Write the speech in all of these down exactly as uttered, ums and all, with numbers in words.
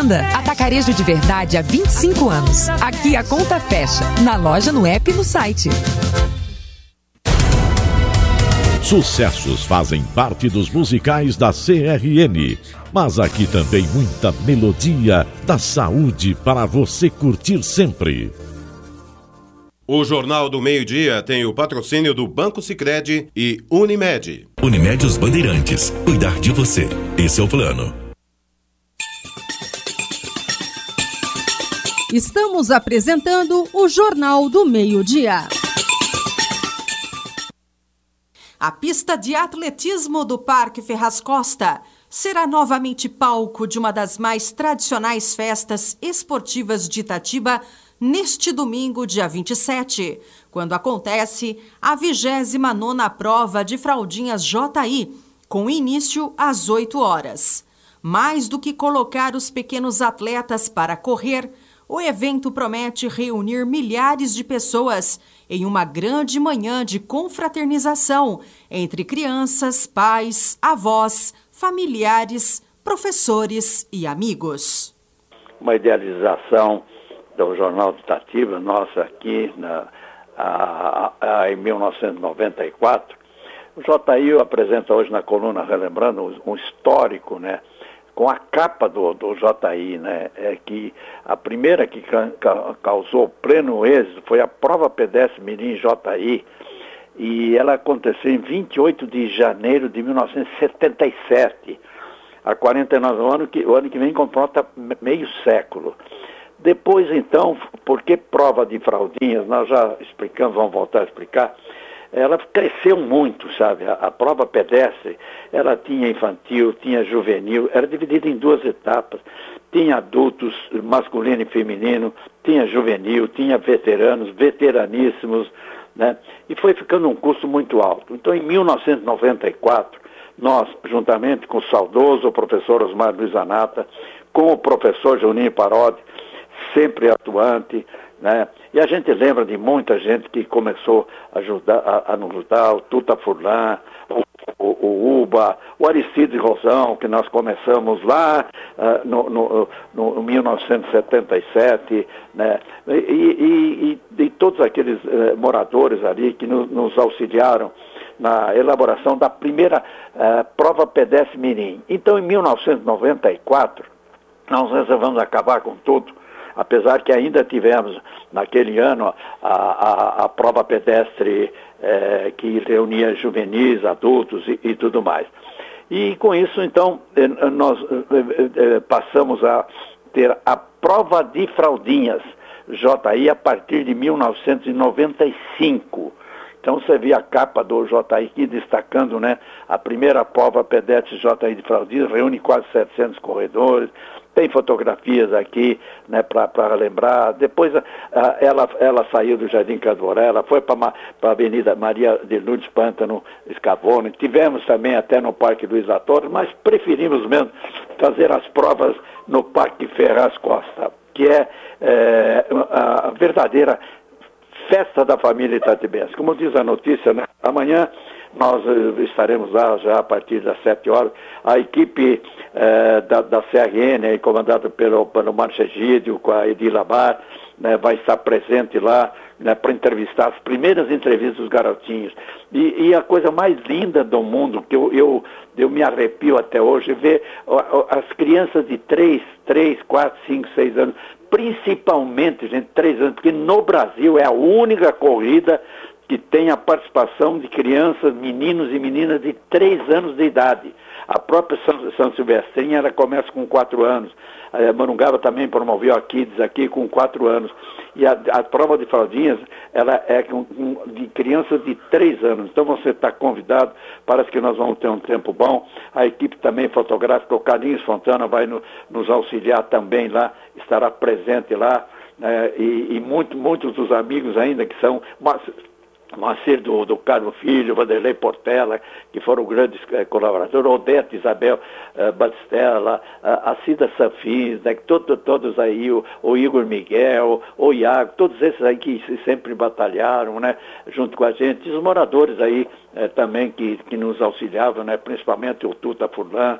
renda. Atacarejo de verdade há vinte e cinco anos. Aqui a conta fecha. Na loja, no app e no site. Sucessos fazem parte dos musicais da C R N, mas aqui também muita melodia da saúde para você curtir sempre. O Jornal do Meio-Dia tem o patrocínio do Banco Sicredi e Unimed. Unimed Os Bandeirantes. Cuidar de você. Esse é o plano. Estamos apresentando o Jornal do Meio-Dia. A pista de atletismo do Parque Ferraz Costa será novamente palco de uma das mais tradicionais festas esportivas de Itatiba neste domingo, dia vinte e sete, quando acontece a vigésima nona prova de fraldinhas J I, com início às oito horas. Mais do que colocar os pequenos atletas para correr, o evento promete reunir milhares de pessoas em uma grande manhã de confraternização entre crianças, pais, avós, familiares, professores e amigos. Uma idealização do Jornal de Itatiba, nossa aqui na, a, a, a, em mil novecentos e noventa e quatro. O J I apresenta hoje na coluna, relembrando um histórico, né? Com a capa do, do J I, né, é que a primeira que ca, ca, causou pleno êxito foi a prova pedestre Mirim J I, e ela aconteceu em vinte e oito de janeiro de mil novecentos e setenta e sete, há quarenta e nove anos, que, o ano que vem completa meio século. Depois, então, por que prova de fraldinhas? Nós já explicamos, vamos voltar a explicar. Ela cresceu muito, sabe? A, a prova pedestre, ela tinha infantil, tinha juvenil, era dividida em duas etapas. Tinha adultos, masculino e feminino, tinha juvenil, tinha veteranos, veteraníssimos, né? E foi ficando um custo muito alto. Então, em mil novecentos e noventa e quatro, nós, juntamente com o saudoso professor Osmar Luiz Anata, com o professor Juninho Parodi, sempre atuante, né? E a gente lembra de muita gente que começou a, ajudar, a, a nos ajudar, o Tuta Furlan, o, o, o Uba, o Aristides Rosão, que nós começamos lá uh, no, no, no mil novecentos e setenta e sete, né? E, e, e, e todos aqueles uh, moradores ali que no, nos auxiliaram na elaboração da primeira uh, prova pedestre Mirim. Então, em mil novecentos e noventa e quatro, nós resolvemos acabar com tudo, apesar que ainda tivemos, naquele ano, a, a, a prova pedestre eh, que reunia juvenis, adultos e, e tudo mais. E com isso, então, eh, nós eh, passamos a ter a prova de fraldinhas J I a partir de mil novecentos e noventa e cinco. Então você vê a capa do J I aqui destacando, né, a primeira prova pedestre J I de fraldinhas, reúne quase setecentos corredores. Tem fotografias aqui, né, para lembrar. Depois a, a, ela, ela saiu do Jardim Candouré, ela foi para a Avenida Maria de Lourdes Pântano Scavone. Tivemos também até no Parque Luiz da Torre, mas preferimos mesmo fazer as provas no Parque Ferraz Costa, que é, é a verdadeira festa da família itatibense. Como diz a notícia, né, amanhã nós uh, estaremos lá já a partir das sete horas. A equipe uh, da, da C R N, comandada pelo, pelo Márcio Egídio, com a Edila Bar, né, vai estar presente lá, né, para entrevistar as primeiras entrevistas dos garotinhos. E, e a coisa mais linda do mundo, que eu, eu, eu me arrepio até hoje, é ver as crianças de três, quatro, cinco, seis anos, principalmente, gente, três anos, porque no Brasil é a única corrida que tem a participação de crianças, meninos e meninas de três anos de idade. A própria São, São Silvestrinha, ela começa com quatro anos. A Morungaba também promoveu a Kids aqui com quatro anos. E a, a prova de fraldinhas, ela é com, com, de crianças de três anos. Então você está convidado, parece que nós vamos ter um tempo bom. A equipe também fotográfica, o Carlinhos Fontana vai no, nos auxiliar também lá, estará presente lá. É, e e muito, muitos dos amigos ainda que são... Mas, Moacir do, do Carmo Filho, Vanderlei Portela, que foram grandes eh, colaboradores, Odete Isabel eh, Batistella, a, a Cida Sanfins, né, todo, todos aí, o, o Igor Miguel, o Iago, todos esses aí que sempre batalharam, né, junto com a gente, e os moradores aí eh, também que, que nos auxiliavam, né, principalmente o Tuta Furlan,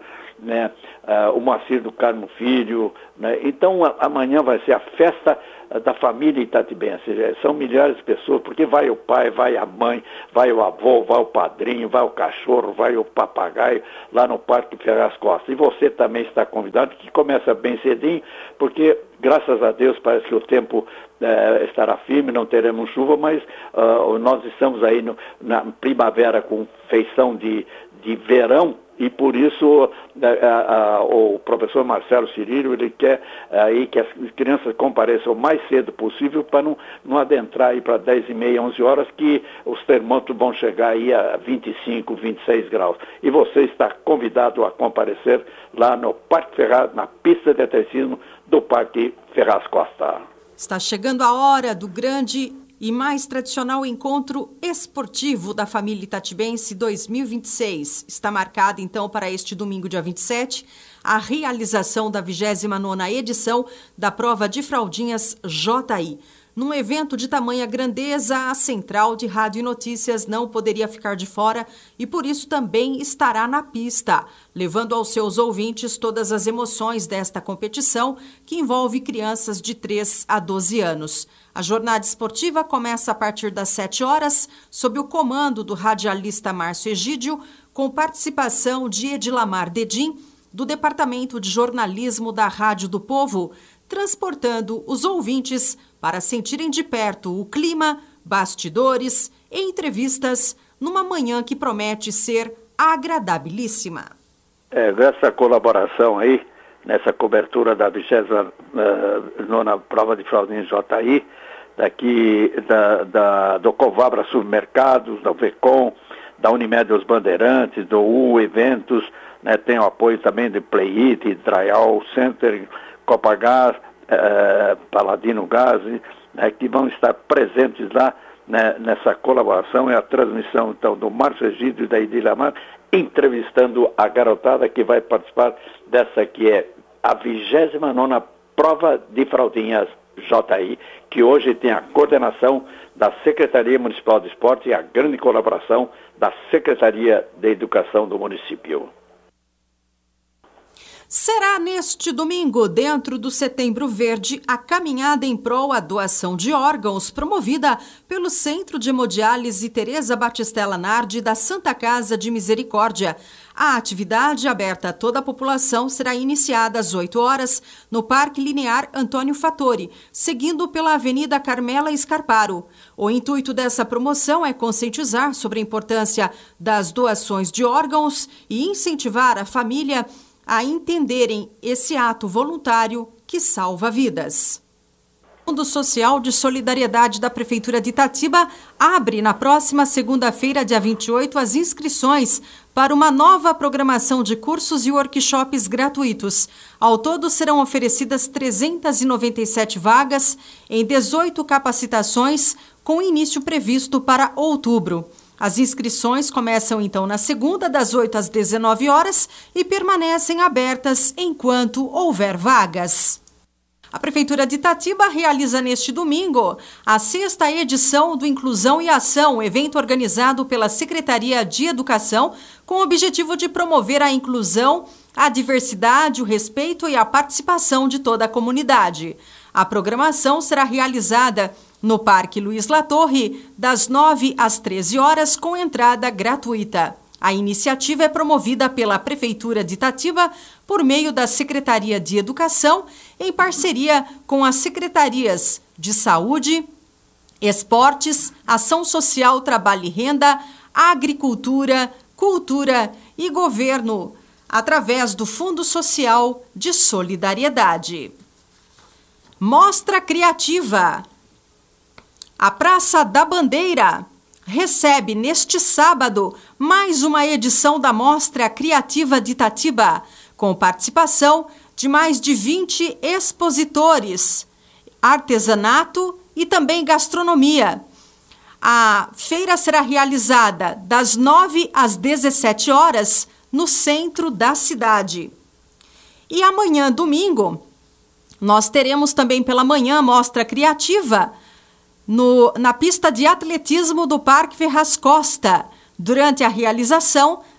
né? Uh, o Moacir do Carmo Filho, né? Então a, amanhã vai ser a festa uh, da família itatibense. São milhares de pessoas, porque vai o pai, vai a mãe, vai o avô, vai o padrinho, vai o cachorro, vai o papagaio lá no Parque Ferraz Costa. E você também está convidado, que começa bem cedinho, porque graças a Deus parece que o tempo uh, estará firme, não teremos chuva, mas uh, nós estamos aí no, na primavera com feição de, de verão. E por isso a, a, a, o professor Marcelo Cirílio, ele quer aí que as crianças compareçam o mais cedo possível para não, não adentrar aí para dez e meia, onze horas, que os termômetros vão chegar aí a vinte e cinco, vinte e seis graus. E você está convidado a comparecer lá no Parque Ferraz, na pista de atletismo do Parque Ferraz Costa. Está chegando a hora do grande e mais tradicional encontro esportivo da família itatibense dois mil e vinte e seis. Está marcada, então, para este domingo, dia vinte e sete, a realização da vigésima nona edição da prova de fraldinhas J I. Num evento de tamanha grandeza, a Central de Rádio e Notícias não poderia ficar de fora e, por isso, também estará na pista, levando aos seus ouvintes todas as emoções desta competição, que envolve crianças de três a doze anos. A jornada esportiva começa a partir das sete horas, sob o comando do radialista Márcio Egídio, com participação de Edilamar Dedim, do Departamento de Jornalismo da Rádio do Povo, transportando os ouvintes para sentirem de perto o clima, bastidores e entrevistas numa manhã que promete ser agradabilíssima. É, essa colaboração aí, nessa cobertura da vigésima nona prova de fraldinha J I, daqui da, da, do Covabra Supermercados, da Vecom, da Unimed dos Bandeirantes, do U Eventos, né, tem o apoio também de Playit, Drayal Center, Copagás, eh, Paladino Gás, né, que vão estar presentes lá, né, nessa colaboração. É a transmissão, então, do Márcio Egídio e da Edilamar, entrevistando a garotada que vai participar dessa que é a vigésima nona prova de fraldinhas J I, que hoje tem a coordenação da Secretaria Municipal de Esporte e a grande colaboração da Secretaria de Educação do município. Será neste domingo, dentro do Setembro Verde, a caminhada em prol à doação de órgãos promovida pelo Centro de Hemodiálise Teresa Batistella Nardi da Santa Casa de Misericórdia. A atividade, aberta a toda a população, será iniciada às oito horas no Parque Linear Antônio Fattori, seguindo pela Avenida Carmela Scarparo. O intuito dessa promoção é conscientizar sobre a importância das doações de órgãos e incentivar a família a entenderem esse ato voluntário que salva vidas. O Fundo Social de Solidariedade da Prefeitura de Itatiba abre na próxima segunda-feira, dia vinte e oito, as inscrições para uma nova programação de cursos e workshops gratuitos. Ao todo, serão oferecidas trezentas e noventa e sete vagas em dezoito capacitações, com início previsto para outubro. As inscrições começam, então, na segunda, das oito às dezenove horas e permanecem abertas enquanto houver vagas. A Prefeitura de Itatiba realiza neste domingo a sexta edição do Inclusão e Ação, evento organizado pela Secretaria de Educação, com o objetivo de promover a inclusão, a diversidade, o respeito e a participação de toda a comunidade. A programação será realizada no Parque Luiz Latorre, das nove às treze horas, com entrada gratuita. A iniciativa é promovida pela Prefeitura de Itatiba por meio da Secretaria de Educação, em parceria com as Secretarias de Saúde, Esportes, Ação Social, Trabalho e Renda, Agricultura, Cultura e Governo, através do Fundo Social de Solidariedade. Mostra Criativa. A Praça da Bandeira recebe neste sábado mais uma edição da Mostra Criativa de Itatiba, com participação de mais de vinte expositores, artesanato e também gastronomia. A feira será realizada das nove às dezessete horas no centro da cidade. E amanhã, domingo, nós teremos também pela manhã Mostra Criativa No, na pista de atletismo do Parque Ferraz Costa. Durante a realização,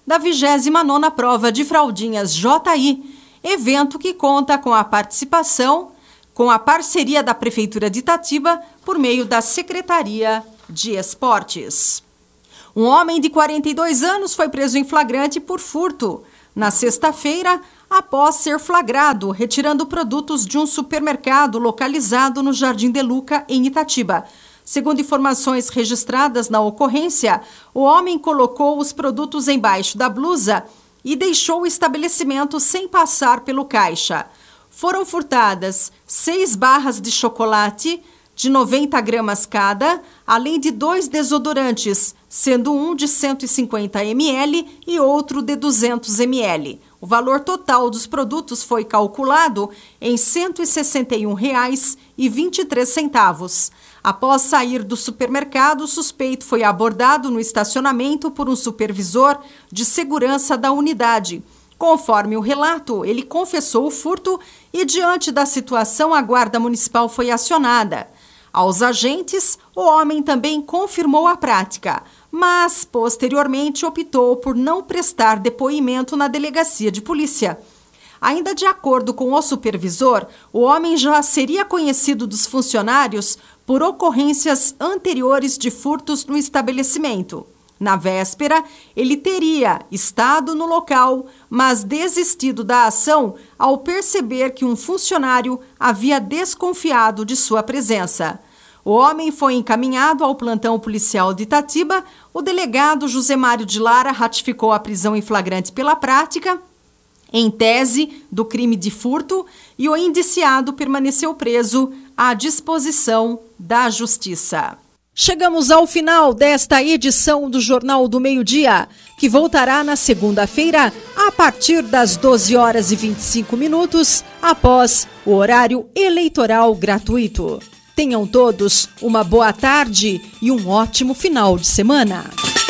da vigésima nona Prova de Fraldinhas J I, evento que conta com a participação, com a parceria da Prefeitura de Itatiba por meio da Secretaria de Esportes. Um homem de quarenta e dois anos foi preso em flagrante por furto na sexta-feira, após ser flagrado retirando produtos de um supermercado localizado no Jardim de Luca, em Itatiba. Segundo informações registradas na ocorrência, o homem colocou os produtos embaixo da blusa e deixou o estabelecimento sem passar pelo caixa. Foram furtadas seis barras de chocolate de noventa gramas cada, além de dois desodorantes, sendo um de cento e cinquenta mililitros e outro de duzentos mililitros. O valor total dos produtos foi calculado em cento e sessenta e um reais e vinte e três centavos. Após sair do supermercado, o suspeito foi abordado no estacionamento por um supervisor de segurança da unidade. Conforme o relato, ele confessou o furto e, diante da situação, a Guarda Municipal foi acionada. Aos agentes, o homem também confirmou a prática, mas, posteriormente, optou por não prestar depoimento na delegacia de polícia. Ainda de acordo com o supervisor, o homem já seria conhecido dos funcionários por ocorrências anteriores de furtos no estabelecimento. Na véspera, ele teria estado no local, mas desistido da ação ao perceber que um funcionário havia desconfiado de sua presença. O homem foi encaminhado ao plantão policial de Itatiba. O delegado Josemário de Lara ratificou a prisão em flagrante pela prática, em tese do crime de furto, e o indiciado permaneceu preso à disposição da Justiça. Chegamos ao final desta edição do Jornal do Meio-Dia, que voltará na segunda-feira, a partir das doze horas e vinte e cinco minutos, após o horário eleitoral gratuito. Tenham todos uma boa tarde e um ótimo final de semana.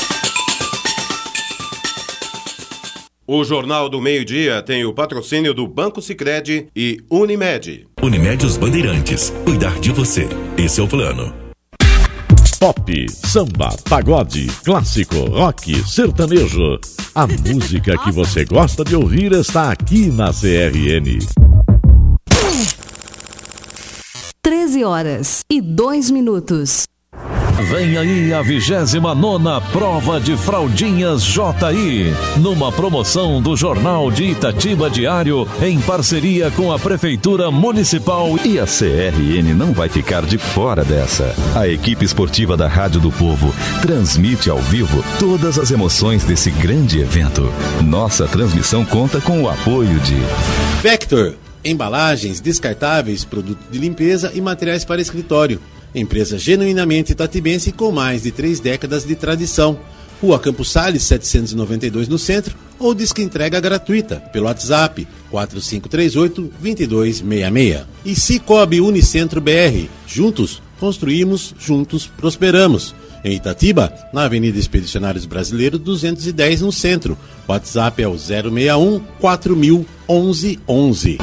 O Jornal do Meio-Dia tem o patrocínio do Banco Sicredi e Unimed. Unimed os Bandeirantes. Cuidar de você. Esse é o plano. Pop, samba, pagode, clássico, rock, sertanejo. A música que você gosta de ouvir está aqui na C R N. treze horas e dois minutos. Vem aí a vigésima nona Prova de Fraldinhas J I, numa promoção do Jornal de Itatiba Diário, em parceria com a Prefeitura Municipal. E a C R N não vai ficar de fora dessa. A equipe esportiva da Rádio do Povo transmite ao vivo todas as emoções desse grande evento. Nossa transmissão conta com o apoio de Vector, embalagens, descartáveis, produtos de limpeza e materiais para escritório. Empresa genuinamente itatibense com mais de três décadas de tradição. Rua Campos Sales, setecentos e noventa e dois no centro, ou disque entrega gratuita pelo WhatsApp quatro cinco três oito, dois dois seis seis. E Cicobi Unicentro B R. Juntos, construímos, juntos, prosperamos. Em Itatiba, na Avenida Expedicionários Brasileiros duzentos e dez no centro. WhatsApp é o zero seis um, quatro mil, onze onze.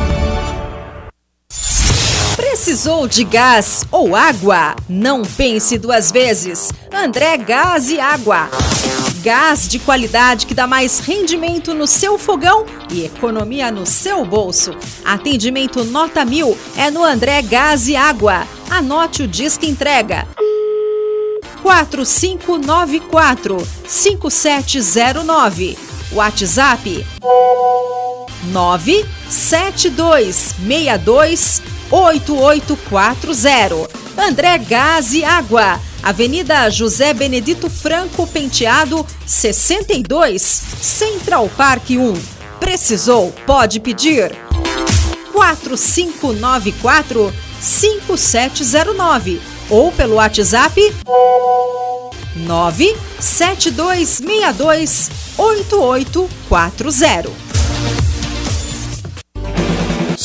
Precisou de gás ou água? Não pense duas vezes. André Gás e Água. Gás de qualidade que dá mais rendimento no seu fogão e economia no seu bolso. Atendimento nota mil é no André Gás e Água. Anote o disque entrega. quatro cinco nove quatro, cinco sete zero nove. WhatsApp nove sete dois seis dois oito oito quatro zero. André Gás e Água, Avenida José Benedito Franco Penteado, sessenta e dois, Central Park um. Precisou? Pode pedir. quatro cinco nove quatro, cinco sete zero nove ou pelo WhatsApp nove sete dois seis dois oito oito quatro zero.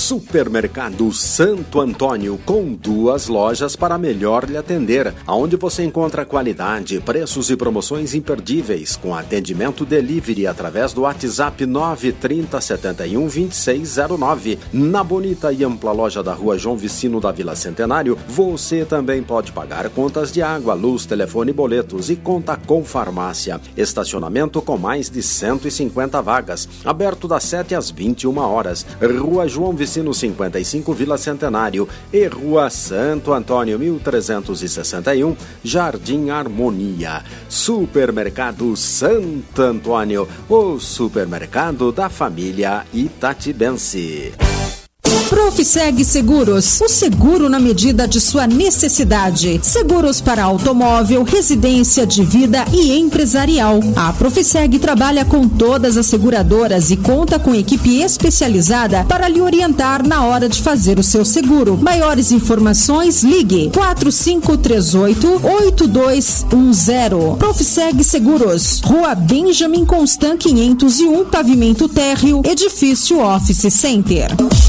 Supermercado Santo Antônio, com duas lojas para melhor lhe atender, aonde você encontra qualidade, preços e promoções imperdíveis, com atendimento delivery através do WhatsApp nove trinta, setenta e um, vinte e seis zero nove. Na bonita e ampla loja da Rua João Vicino da Vila Centenário, você também pode pagar contas de água, luz, telefone, boletos e conta com farmácia. Estacionamento com mais de cento e cinquenta vagas, aberto das sete às vinte e uma horas. Rua João Vicino cinquenta e cinco, Vila Centenário, e Rua Santo Antônio mil trezentos e sessenta e um, Jardim Harmonia. Supermercado Santo Antônio, o supermercado da família itatibense. Profiseg Seguros, o seguro na medida de sua necessidade. Seguros para automóvel, residência, de vida e empresarial. A Profiseg trabalha com todas as seguradoras e conta com equipe especializada para lhe orientar na hora de fazer o seu seguro. Maiores informações, ligue quatro cinco três oito, oito dois um zero. Profiseg Seguros, Rua Benjamin Constant quinhentos e um, pavimento térreo, edifício Office Center.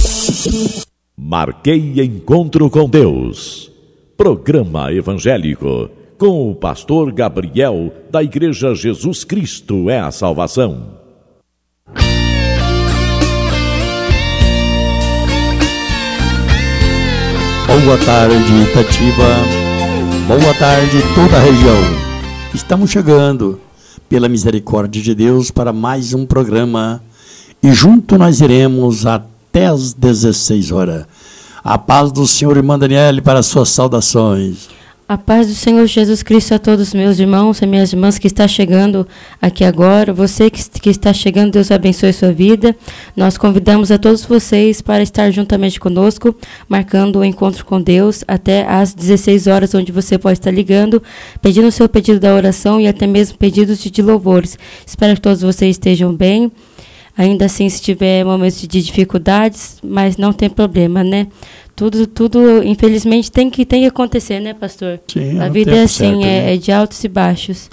Marquei Encontro com Deus. Programa evangélico com o pastor Gabriel, da Igreja Jesus Cristo é a Salvação. Boa tarde, Itatiba. Boa tarde, toda a região. Estamos chegando, pela misericórdia de Deus, para mais um programa e junto nós iremos até até às dezesseis horas. A paz do Senhor, irmã Daniele, para as suas saudações. A paz do Senhor Jesus Cristo a todos os meus irmãos e minhas irmãs que está chegando aqui agora. Você que, que está chegando, Deus abençoe a sua vida. Nós convidamos a todos vocês para estar juntamente conosco, marcando o encontro com Deus até às dezesseis horas, onde você pode estar ligando, pedindo o seu pedido da oração e até mesmo pedidos de, de louvores. Espero que todos vocês estejam bem. Ainda assim, se tiver momentos de dificuldades, mas não tem problema, né? Tudo, tudo infelizmente, tem que, tem que acontecer, né, pastor? Sim, a vida é assim, certo, é, né? é de altos e baixos.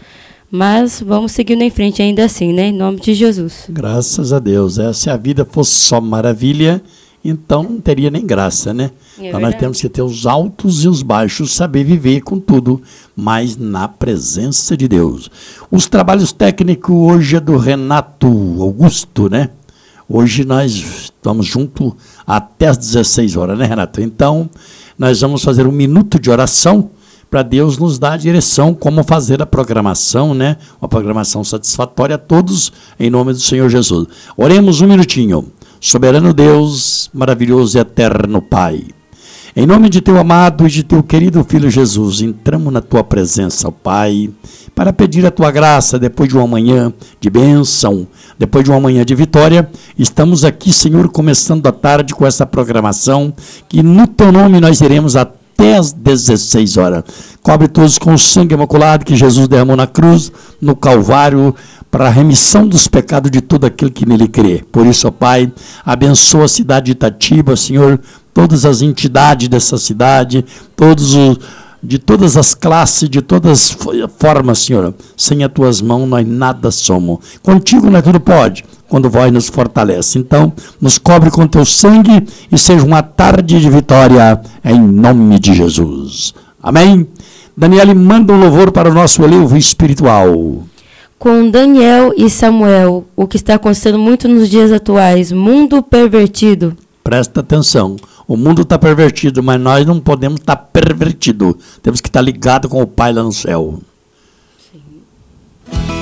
Mas vamos seguindo em frente ainda assim, né? Em nome de Jesus. Graças a Deus. É, se a vida fosse só maravilha, então não teria nem graça, né? É então nós temos que ter os altos e os baixos, saber viver com tudo, mas na presença de Deus. Os trabalhos técnicos hoje é do Renato Augusto, né? Hoje nós estamos juntos até às dezesseis horas, né, Renato? Então, nós vamos fazer um minuto de oração para Deus nos dar a direção, como fazer a programação, né? Uma programação satisfatória a todos, em nome do Senhor Jesus. Oremos um minutinho. Soberano Deus, maravilhoso e eterno Pai, em nome de teu amado e de teu querido Filho Jesus, entramos na tua presença, ó Pai, para pedir a tua graça depois de uma manhã de bênção, depois de uma manhã de vitória. Estamos aqui, Senhor, começando a tarde com essa programação, que no teu nome nós iremos até às dezesseis horas. Cobre todos com o sangue imaculado que Jesus derramou na cruz, no Calvário, para a remissão dos pecados de todo aquele que nele crê. Por isso, ó Pai, abençoa a cidade de Itatiba, Senhor, todas as entidades dessa cidade, todos os, de todas as classes, de todas as formas, Senhor. Sem as tuas mãos nós nada somos. Contigo nós tudo pode, quando vós nos fortalece. Então, nos cobre com teu sangue e seja uma tarde de vitória, em nome de Jesus. Amém? Daniele, manda um louvor para o nosso elevo espiritual. Com Daniel e Samuel, o que está acontecendo muito nos dias atuais, mundo pervertido. Presta atenção, o mundo está pervertido, mas nós não podemos estar pervertidos. Temos que estar ligados com o Pai lá no céu.